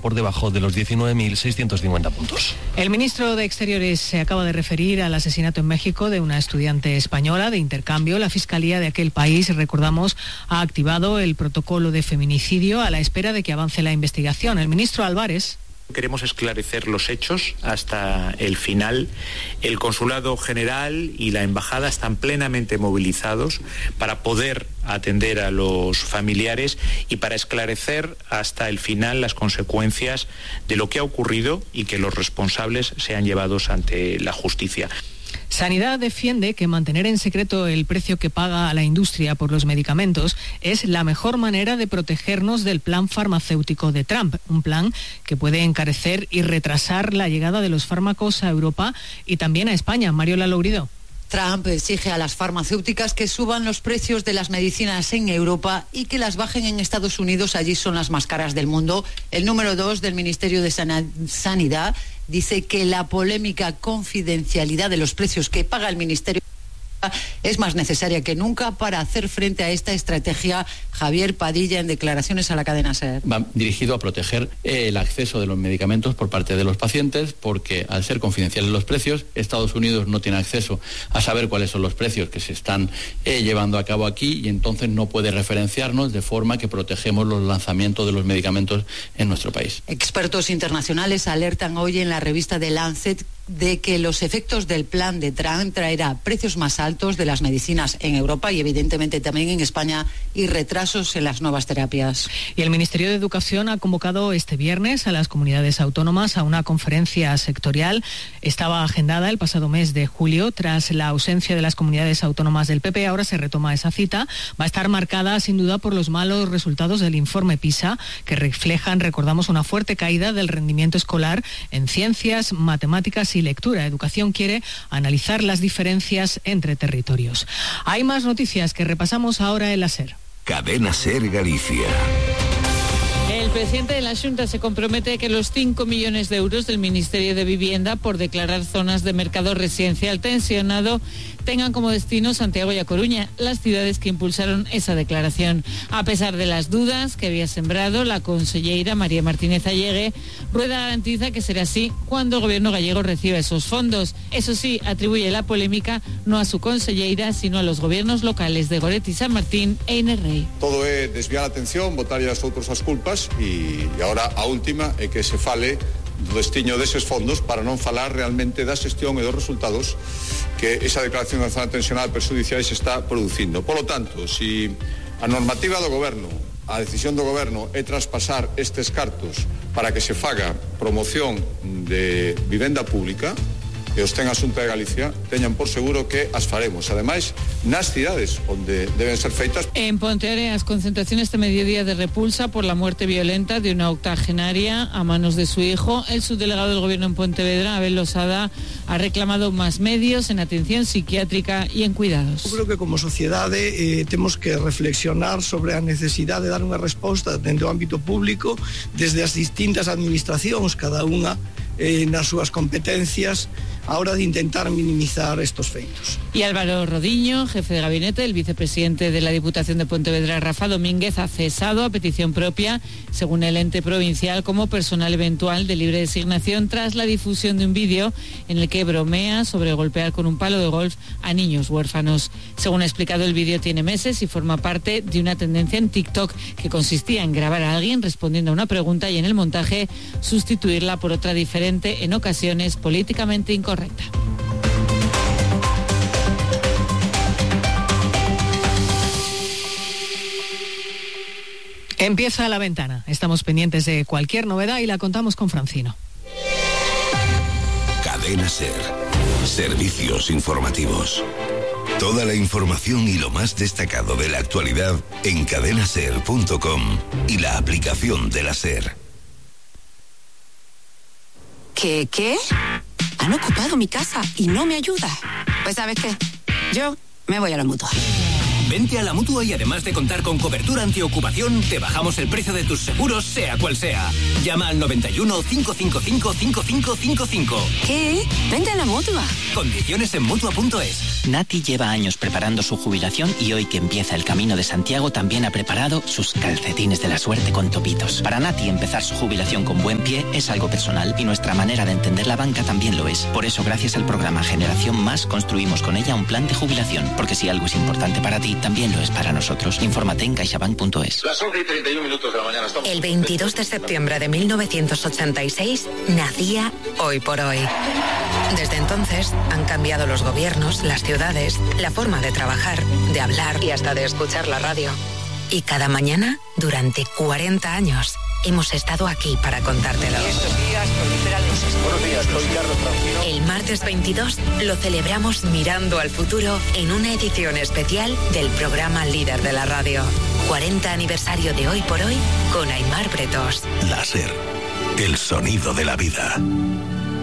por debajo de los 19.650 puntos. El ministro de Exteriores se acaba de referir al asesinato en México de una estudiante española de intercambio. La Fiscalía de aquel país, recordamos, ha activado el protocolo de feminicidio a la espera de que avance la investigación. El ministro Álvarez: queremos esclarecer los hechos hasta el final. El Consulado General y la Embajada están plenamente movilizados para poder atender a los familiares y para esclarecer hasta el final las consecuencias de lo que ha ocurrido y que los responsables sean llevados ante la justicia. Sanidad defiende que mantener en secreto el precio que paga a la industria por los medicamentos es la mejor manera de protegernos del plan farmacéutico de Trump, un plan que puede encarecer y retrasar la llegada de los fármacos a Europa y también a España. Mariola Lourido. Trump exige a las farmacéuticas que suban los precios de las medicinas en Europa y que las bajen en Estados Unidos. Allí son las más caras del mundo. El número 2 del Ministerio de Sanidad dice que la polémica confidencialidad de los precios que paga el Ministerio es más necesaria que nunca para hacer frente a esta estrategia. Javier Padilla, en declaraciones a la cadena SER. Va dirigido a proteger el acceso de los medicamentos por parte de los pacientes, porque al ser confidenciales los precios, Estados Unidos no tiene acceso a saber cuáles son los precios que se están llevando a cabo aquí, y entonces no puede referenciarnos, de forma que protegemos los lanzamientos de los medicamentos en nuestro país. Expertos internacionales alertan hoy en la revista The Lancet de que los efectos del plan de Trump traerá precios más altos de las medicinas en Europa y evidentemente también en España, y retrasos en las nuevas terapias. Y el Ministerio de Educación ha convocado este viernes a las comunidades autónomas a una conferencia sectorial. Estaba agendada el pasado mes de julio. Tras la ausencia de las comunidades autónomas del PP, ahora se retoma esa cita. Va a estar marcada sin duda por los malos resultados del informe PISA, que reflejan, recordamos, una fuerte caída del rendimiento escolar en ciencias, matemáticas y lectura. Educación quiere analizar las diferencias entre territorios. Hay más noticias que repasamos ahora en la SER. Cadena SER Galicia. El presidente de la Xunta se compromete a que los 5 millones de euros del Ministerio de Vivienda por declarar zonas de mercado residencial tensionado tengan como destino Santiago y A Coruña, las ciudades que impulsaron esa declaración. A pesar de las dudas que había sembrado la conselleira María Martínez Allegue, Rueda garantiza que será así cuando el gobierno gallego reciba esos fondos. Eso sí, atribuye la polémica no a su conselleira, sino a los gobiernos locales de Goretti, San Martín e Inerrei. Todo é desviar a atención, botarlle as outros as culpas, e agora a última é que se fale do destiño deses fondos para non falar realmente da xestión e dos resultados que esa declaración de zona tensional perxudiciais está producindo. Por lo tanto, si a normativa do goberno, a decisión do goberno é traspasar estes cartos para que se faga promoción de vivenda pública, que os ten a Xunta de Galicia, teñan por seguro que as faremos, ademais, nas cidades onde deben ser feitas. En Ponteareas, concentración este mediodía de repulsa por la muerte violenta de una octogenaria a manos de su hijo. El subdelegado del Gobierno en Pontevedra, Abel Losada, ha reclamado más medios en atención psiquiátrica y en cuidados. Eu creo que como sociedade temos que reflexionar sobre a necesidade de dar unha resposta dentro do ámbito público desde as distintas administracións, cada unha nas súas competencias, a hora de intentar minimizar estos feitos. Y Álvaro Rodiño, jefe de gabinete, el vicepresidente de la Diputación de Pontevedra, Rafa Domínguez, ha cesado a petición propia, según el ente provincial, como personal eventual de libre designación tras la difusión de un vídeo en el que bromea sobre golpear con un palo de golf a niños huérfanos. Según ha explicado, el vídeo tiene meses y forma parte de una tendencia en TikTok que consistía en grabar a alguien respondiendo a una pregunta y en el montaje sustituirla por otra diferente, en ocasiones políticamente incorrecta. Empieza La Ventana. Estamos pendientes de cualquier novedad y la contamos con Francino. Cadena SER. Servicios informativos. Toda la información y lo más destacado de la actualidad en cadenaser.com y la aplicación de la SER. ¿Qué? Han ocupado mi casa y no me ayuda. Pues ¿sabes qué? Yo me voy a la Mutua. Vente a la Mutua y además de contar con cobertura antiocupación, te bajamos el precio de tus seguros, sea cual sea. Llama al 91 555 5555. ¿Qué? Vente a la Mutua. Condiciones en Mutua.es. Nati lleva años preparando su jubilación y hoy que empieza el Camino de Santiago también ha preparado sus calcetines de la suerte con topitos. Para Nati empezar su jubilación con buen pie es algo personal y nuestra manera de entender la banca también lo es. Por eso gracias al programa Generación Más construimos con ella un plan de jubilación, porque si algo es importante para ti, también lo es para nosotros. Infórmate en caixabank.es. Las 11:31 de la mañana. El 22 de septiembre de 1986 nacía Hoy por Hoy. Desde entonces han cambiado los gobiernos, las ciudades, la forma de trabajar, de hablar y hasta de escuchar la radio. Y cada mañana, durante 40 años, hemos estado aquí para contártelo. Buenos días, soy Carlos Francino. El martes 22 lo celebramos mirando al futuro en una edición especial del programa líder de la radio. 40 aniversario de Hoy por Hoy con Aimar Bretos. La SER, el sonido de la vida.